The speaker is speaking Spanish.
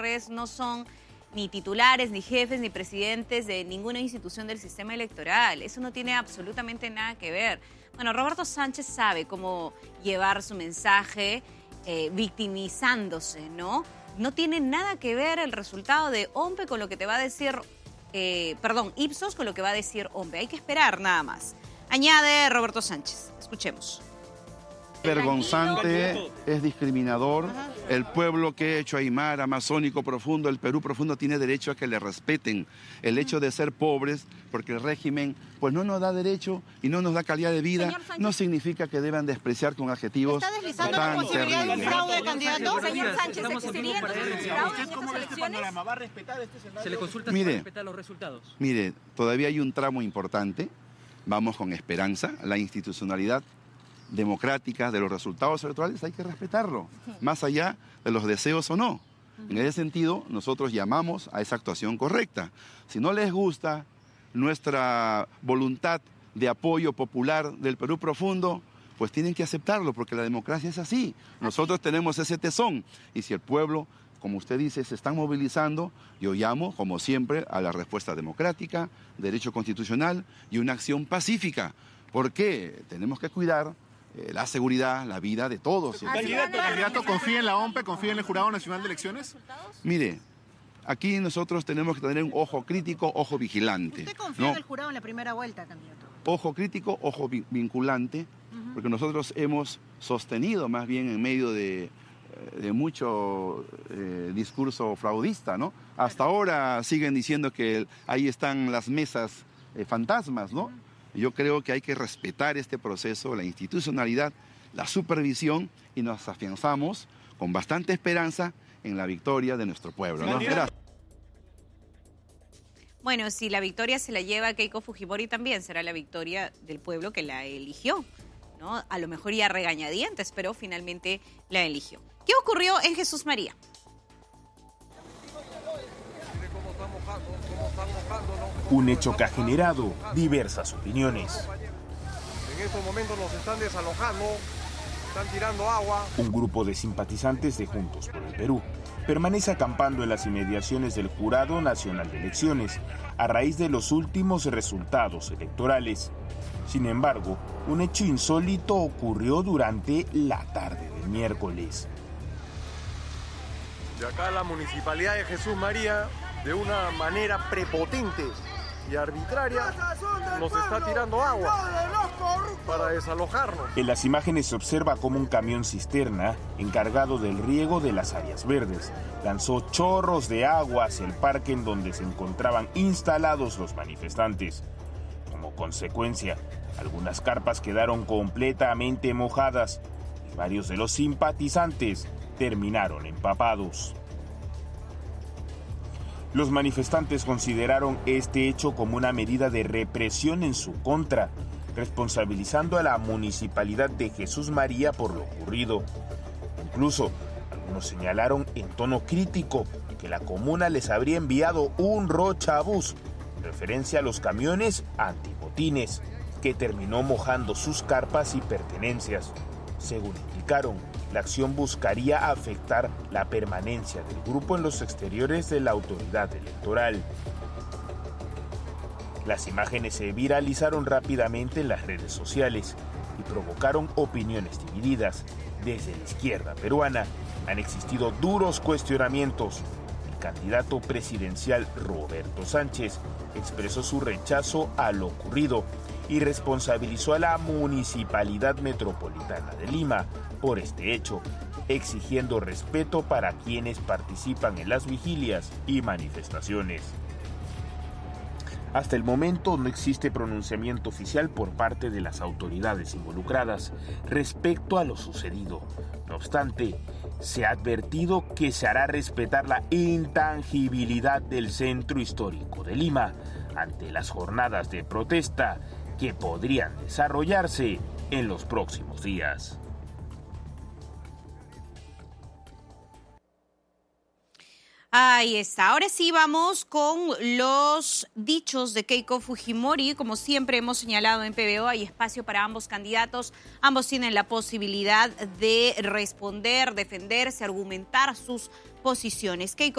Gutiérrez no son ni titulares, ni jefes, ni presidentes de ninguna institución del sistema electoral. Eso no tiene absolutamente nada que ver. Bueno, Roberto Sánchez sabe cómo llevar su mensaje victimizándose, ¿no? No tiene nada que ver el resultado de OMPE con lo que te va a decir, Ipsos con lo que va a decir OMPE. Hay que esperar nada más. Añade Roberto Sánchez. Escuchemos. Vergonzante, es discriminador. El pueblo que ha hecho Aymara, amazónico profundo, el Perú profundo, tiene derecho a que le respeten. El hecho de ser pobres, porque el régimen pues no nos da derecho y no nos da calidad de vida, no significa que deban despreciar con adjetivos tan terribles. ¿Está deslizando la posibilidad de un fraude, candidato? Señor Sánchez, ¿sería fraude en ¿Cómo estas ve este panorama? ¿Va a respetar este escenario? ¿Se le consulta si va a respetar los resultados? Mire, todavía hay un tramo importante. Vamos con esperanza. La institucionalidad democrática de los resultados electorales hay que respetarlo, más allá de los deseos o no. En ese sentido, nosotros llamamos a esa actuación correcta. Si no les gusta nuestra voluntad de apoyo popular del Perú profundo, pues tienen que aceptarlo, porque la democracia es así. Nosotros tenemos ese tesón, y si el pueblo, como usted dice, se están movilizando, yo llamo, como siempre, a la respuesta democrática, derecho constitucional y una acción pacífica. ¿Por qué? Tenemos que cuidar la seguridad, la vida de todos. ¿Candidato confía en la OMPE, confía en el Jurado Nacional de Elecciones? Mire, aquí nosotros tenemos que tener un ojo crítico, ojo vigilante. ¿Usted confía en el jurado en la primera vuelta, candidato? Ojo crítico, ojo vinculante, porque nosotros hemos sostenido más bien en medio de mucho discurso fraudista, ¿no? Hasta ahora siguen diciendo que ahí están las mesas fantasmas, ¿no? Yo creo que hay que respetar este proceso, la institucionalidad, la supervisión, y nos afianzamos con bastante esperanza en la victoria de nuestro pueblo, ¿no? Gracias. Bueno, si la victoria se la lleva Keiko Fujimori, también será la victoria del pueblo que la eligió, ¿no? A lo mejor ya regañadientes, pero finalmente la eligió. ¿Qué ocurrió en Jesús María? Un hecho que ha generado diversas opiniones. En estos momentos nos están desalojando, están tirando agua. Un grupo de simpatizantes de Juntos por el Perú permanece acampando en las inmediaciones del Jurado Nacional de Elecciones a raíz de los últimos resultados electorales. Sin embargo, un hecho insólito ocurrió durante la tarde del miércoles. Y acá la Municipalidad de Jesús María, de una manera prepotente y arbitraria, nos está tirando agua para desalojarnos. En las imágenes se observa cómo un camión cisterna, encargado del riego de las áreas verdes, lanzó chorros de agua hacia el parque en donde se encontraban instalados los manifestantes. Como consecuencia, algunas carpas quedaron completamente mojadas y varios de los simpatizantes terminaron empapados. Los manifestantes consideraron este hecho como una medida de represión en su contra, responsabilizando a la Municipalidad de Jesús María por lo ocurrido. Incluso, algunos señalaron en tono crítico que la comuna les habría enviado un rochabús, en referencia a los camiones antibotines, que terminó mojando sus carpas y pertenencias. Según indicaron, la acción buscaría afectar la permanencia del grupo en los exteriores de la autoridad electoral. Las imágenes se viralizaron rápidamente en las redes sociales y provocaron opiniones divididas. Desde la izquierda peruana han existido duros cuestionamientos. El candidato presidencial Roberto Sánchez expresó su rechazo a lo ocurrido y responsabilizó a la Municipalidad Metropolitana de Lima por este hecho, exigiendo respeto para quienes participan en las vigilias y manifestaciones. Hasta el momento no existe pronunciamiento oficial por parte de las autoridades involucradas respecto a lo sucedido. No obstante, se ha advertido que se hará respetar la intangibilidad del centro histórico de Lima ante las jornadas de protesta que podrían desarrollarse en los próximos días. Ahí está. Ahora sí vamos con los dichos de Keiko Fujimori. Como siempre hemos señalado en PBO, hay espacio para ambos candidatos. Ambos tienen la posibilidad de responder, defenderse, argumentar sus posiciones. Keiko